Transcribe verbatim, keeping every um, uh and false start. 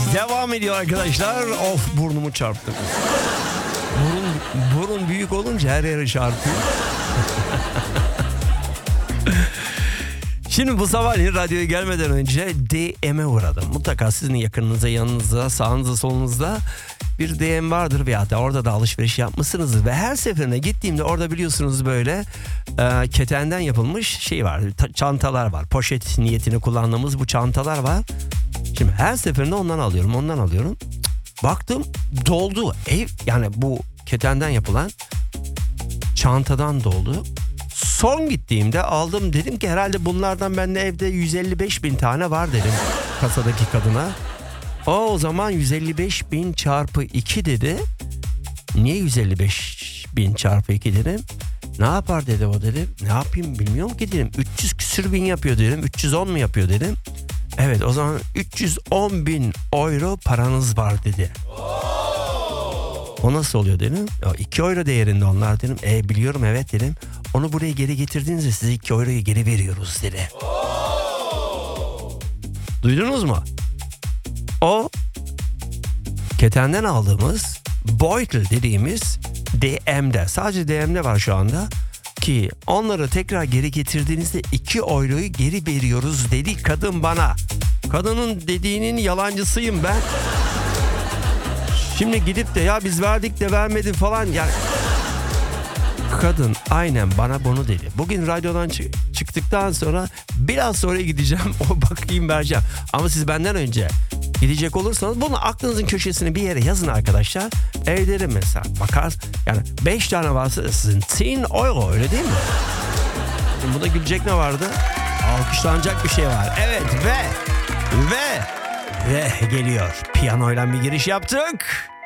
Devam ediyor arkadaşlar. Of, burnumu çarptım. Burun, burun büyük olunca her yere çarpıyor. Şimdi bu sabahleyin radyoya gelmeden önce D M'e uğradım. Mutlaka sizin yakınınıza, yanınızda, sağınızda, solunuzda bir D M vardır veya da orada da alışveriş yapmışsınızdır. Ve her seferinde gittiğimde orada biliyorsunuz böyle e, ketenden yapılmış şey var. Ta- çantalar var. Poşet niyetini kullandığımız bu çantalar var. Şimdi her seferinde ondan alıyorum, ondan alıyorum. Baktım doldu. Ev, yani bu ketenden yapılan çantadan doldu. Son gittiğimde aldım, dedim ki herhalde bunlardan bende evde yüz elli beş bin tane var dedim kasadaki kadına. O, o zaman yüz elli beş bin çarpı iki dedi. Niye yüz elli beş bin çarpı iki dedim. Ne yapar dedi o, dedim. Ne yapayım bilmiyorum ki dedim. üç yüz küsür bin yapıyor dedim. üç yüz on mu yapıyor dedim. Evet, o zaman üç yüz on bin euro paranız var dedi. O nasıl oluyor dedim. Ya iki euro değerinde onlar dedim. E biliyorum, evet dedim. Onu buraya geri getirdiğinizde size iki euroyu geri veriyoruz dedi. Duydunuz mu? O ketenden aldığımız Beutel dediğimiz D M'de, sadece D M'de var şu anda, ki onları tekrar geri getirdiğinizde iki euroyu geri veriyoruz dedi kadın bana. Kadının dediğinin yalancısıyım ben. Şimdi gidip de ya biz verdik de vermedi falan, yani kadın aynen bana bunu dedi. Bugün radyodan çı- çıktıktan sonra biraz sonra gideceğim, o bakayım vereceğim. Ama siz benden önce gidecek olursanız bunu aklınızın köşesine bir yere yazın arkadaşlar. Evde mesela bakar, yani beş tane varsa sizin on euro, öyle değil mi? Şimdi bunda gülecek ne vardı? Alkışlanacak bir şey var. Evet ve ve ve geliyor. Piyanoyla bir giriş yaptık.